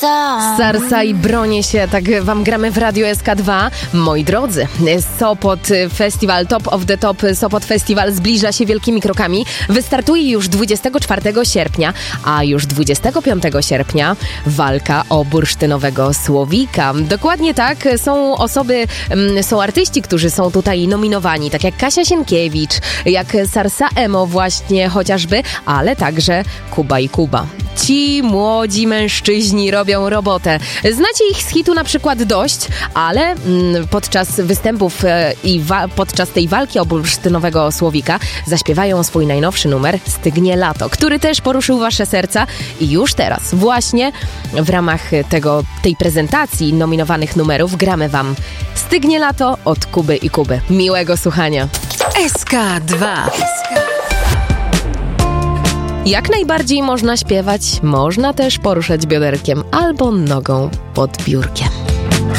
Sarsa i bronię się, tak wam gramy w Radio SK2. Moi drodzy, Sopot Festival, Top of the Top Sopot Festival zbliża się wielkimi krokami. Wystartuje już 24 sierpnia, a już 25 sierpnia walka o bursztynowego słowika. Dokładnie tak, są artyści, którzy są tutaj nominowani, tak jak Kasia Sienkiewicz, jak Sarsa Emo właśnie chociażby, ale także Kuba i Kuba. Ci młodzi mężczyźni robią robotę. Znacie ich z hitu na przykład Dość, ale podczas występów i podczas tej walki o bursztynowego słowika zaśpiewają swój najnowszy numer Stygnie lato, który też poruszył wasze serca i już teraz, właśnie w ramach tej prezentacji nominowanych numerów gramy wam Stygnie lato od Kuby i Kuby. Miłego słuchania. SK2. Jak najbardziej można śpiewać, można też poruszać bioderkiem albo nogą pod biurkiem.